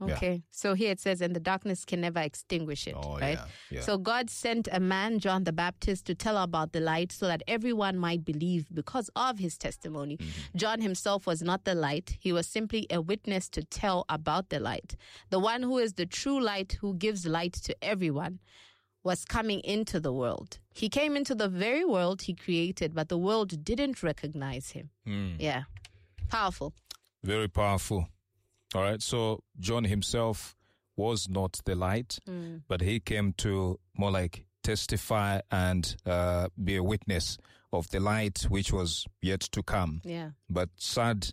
Okay. So here it says, and the darkness can never extinguish it, right? Yeah. So God sent a man, John the Baptist, to tell about the light so that everyone might believe because of his testimony. John himself was not the light. He was simply a witness to tell about the light. The one who is the true light, who gives light to everyone, was coming into the world. He came into the very world he created, but the world didn't recognize him. Yeah. Powerful. Very powerful. All right. So John himself was not the light, but he came to more like testify and be a witness of the light which was yet to come. Yeah. But sad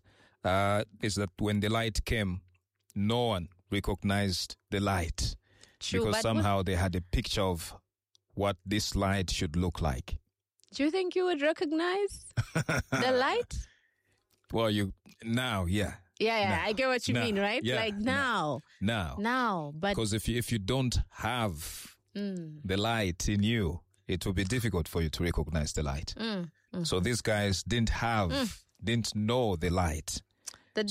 is that when the light came, no one recognized the light. True, because but somehow they had a picture of what this light should look like. Do you think you would recognize the light? Well, now. Yeah, I get what you mean, right? Yeah, like now. But because if you don't have the light in you, it will be difficult for you to recognize the light. So these guys didn't know the light. The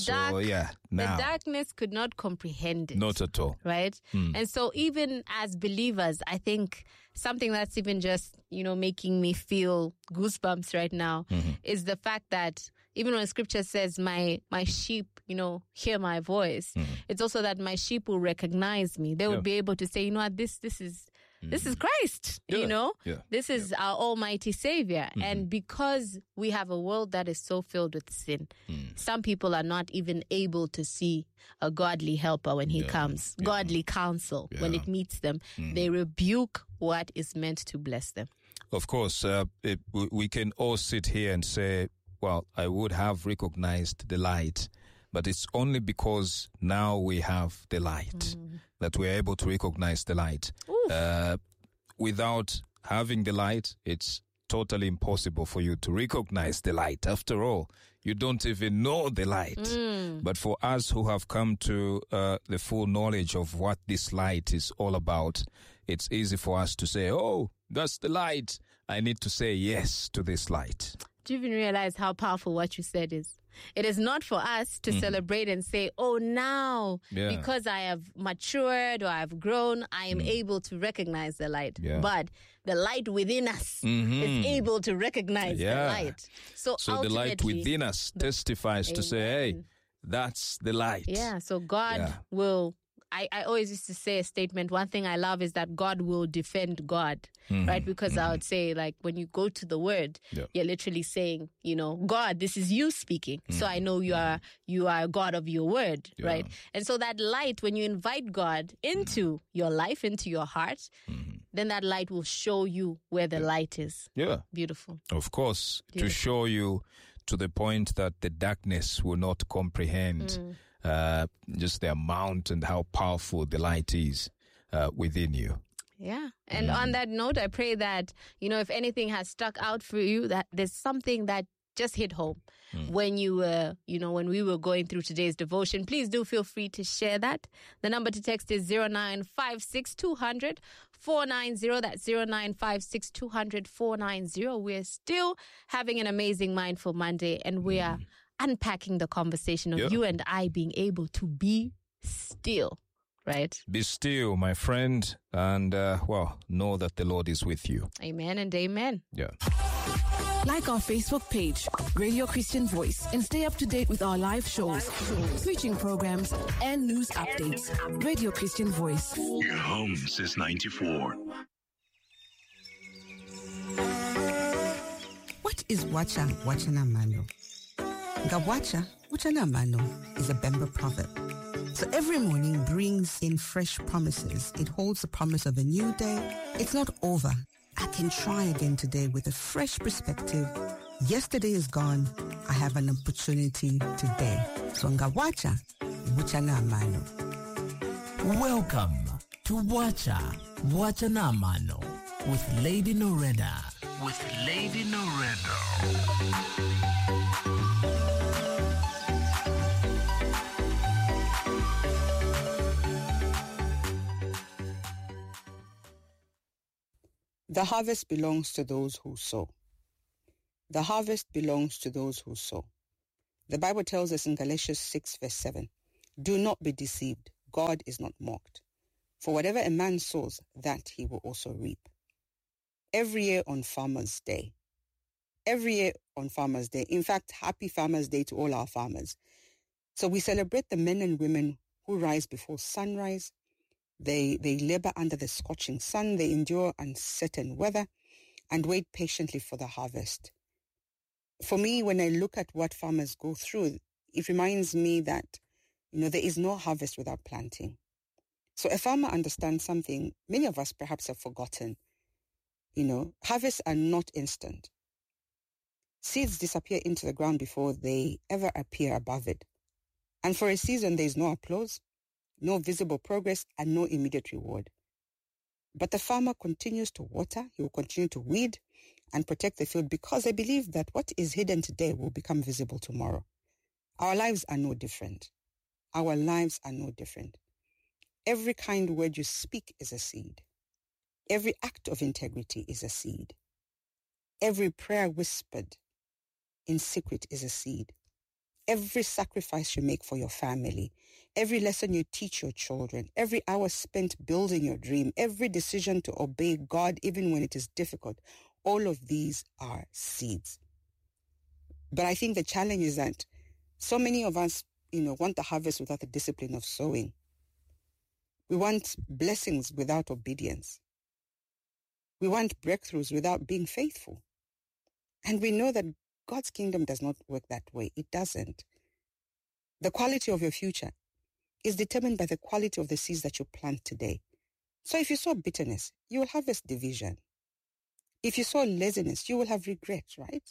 darkness could not comprehend it. Not at all. Right? And so even as believers, I think something that's even just, making me feel goosebumps right now is the fact that even when scripture says my sheep, hear my voice, it's also that my sheep will recognize me. They will be able to say, what, this is Christ, This is our almighty Savior. And because we have a world that is so filled with sin, some people are not even able to see a godly helper when he comes, godly counsel when it meets them. They rebuke what is meant to bless them. Of course, we can all sit here and say, well, I would have recognized the light, but it's only because now we have the light that we're able to recognize the light. Without having the light, it's totally impossible for you to recognize the light. After all, you don't even know the light. But for us who have come to the full knowledge of what this light is all about, it's easy for us to say, oh, that's the light. I need to say yes to this light. Do you even realize how powerful what you said is? It is not for us to celebrate and say, oh, now, because I have matured or I've grown, I am able to recognize the light. Yeah. But the light within us is able to recognize the light. So the light within us testifies to say, hey, that's the light. Yeah, so God will... I always used to say a statement. One thing I love is that God will defend God, right? Because I would say, like, when you go to the word, you're literally saying, God, this is you speaking. So I know you are a God of your word, right? And so that light, when you invite God into your life, into your heart, then that light will show you where the light is. Yeah. Beautiful. Of course, to show you to the point that the darkness will not comprehend just the amount and how powerful the light is within you. Yeah. And on that note, I pray that, if anything has stuck out for you, that there's something that just hit home when you were, when we were going through today's devotion. Please do feel free to share that. The number to text is 0956 490. That's 0956 490. We're still having an amazing Mindful Monday, and we are unpacking the conversation of you and I being able to be still, right? Be still, my friend, and, know that the Lord is with you. Amen and amen. Yeah. Like our Facebook page, Radio Christian Voice, and stay up to date with our live shows, preaching programs, and news updates. Radio Christian Voice. Your home since 94. What is Wachanamano? Ngawacha, Wachanamano is a Bemba proverb. So every morning brings in fresh promises. It holds the promise of a new day. It's not over. I can try again today with a fresh perspective. Yesterday is gone. I have an opportunity today. So Ngawacha, Wachanamano. Welcome to Wachanamano with Lady Noreda. The harvest belongs to those who sow. The harvest belongs to those who sow. The Bible tells us in Galatians 6 verse 7, do not be deceived. God is not mocked. For whatever a man sows, that he will also reap. Every year on Farmers' Day. In fact, happy Farmers' Day to all our farmers. So we celebrate the men and women who rise before sunrise. They labor under the scorching sun. They endure uncertain weather and wait patiently for the harvest. For me, when I look at what farmers go through, it reminds me that, there is no harvest without planting. So a farmer understands something many of us perhaps have forgotten. Harvests are not instant. Seeds disappear into the ground before they ever appear above it. And for a season, there is no applause, no visible progress, and no immediate reward. But the farmer continues to water, he will continue to weed and protect the field because I believe that what is hidden today will become visible tomorrow. Our lives are no different. Every kind word you speak is a seed. Every act of integrity is a seed. Every prayer whispered in secret is a seed. Every sacrifice you make for your family, every lesson you teach your children, every hour spent building your dream, every decision to obey God even when it is difficult, all of these are seeds. But I think the challenge is that so many of us, want the harvest without the discipline of sowing. We want blessings without obedience. We want breakthroughs without being faithful. And we know that God's kingdom does not work that way. It doesn't. The quality of your future is determined by the quality of the seeds that you plant today. So if you sow bitterness, you will harvest division. If you sow laziness, you will have regret, right?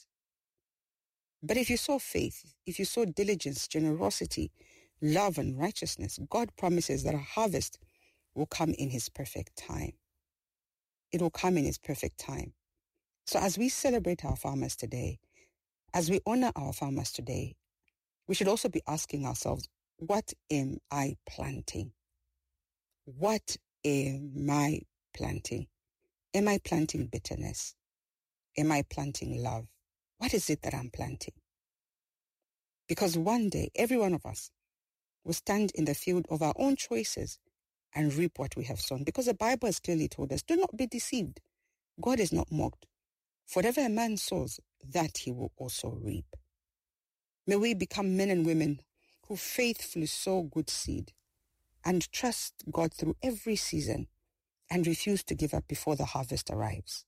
But if you sow faith, if you sow diligence, generosity, love, and righteousness, God promises that a harvest will come in His perfect time. It will come in His perfect time. So as we celebrate our farmers today, as we honor our farmers today, we should also be asking ourselves, what am I planting? What am I planting? Am I planting bitterness? Am I planting love? What is it that I'm planting? Because one day, every one of us will stand in the field of our own choices and reap what we have sown. Because the Bible has clearly told us, do not be deceived. God is not mocked. For whatever a man sows, that he will also reap. May we become men and women who faithfully sow good seed and trust God through every season and refuse to give up before the harvest arrives.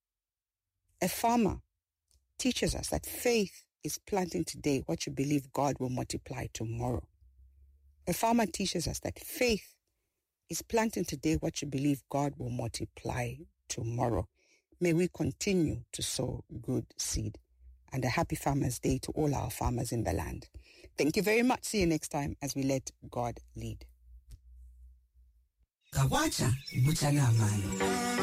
A farmer teaches us that faith is planting today what you believe God will multiply tomorrow. A farmer teaches us that faith is planting today what you believe God will multiply tomorrow. May we continue to sow good seed. And a happy Farmers' Day to all our farmers in the land. Thank you very much. See you next time as we let God lead.